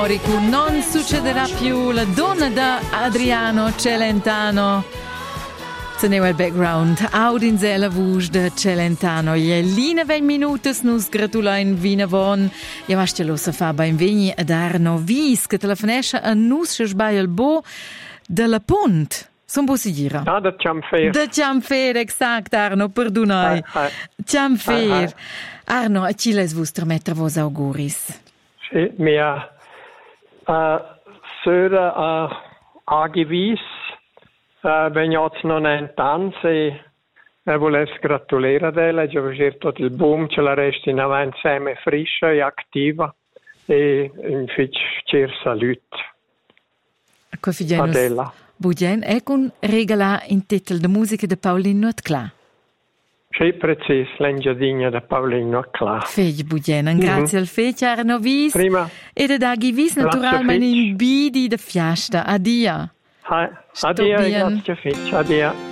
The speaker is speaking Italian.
Non succederà più la donna da Adriano Celentano. Teneu il background. Audinze la voce de Celentano. E lina 20 minutos nus gratula in Vinavon. Ja vastia lo sa fa ben vegni ad Arno Vis che telefonescha a nus se sbaglia il bo de la Punt. Son bo sigira. Ah, da Ciamfer. Da Ciamfer, exact, Arno, perdonai. Ciamfer. Arno, a chi les vostra metter vos auguris? Sì, mia sera agivis begnots non entans e voles gratulare ad ella, già vedere tutto il boom, ce la resta in avanti sempre friscia e attiva e in cer salut ad ella. Budien, ecco regala in titel de musica de Paulino Atcla. Sì, precis, l'engiadina da Paulino Atcla. Fegli Budien, grazie al fece Arno Vis. Prima. E da Dagi Vis naturalmente in bidi de fiasta. Adia. Adia, grazie fece, adia.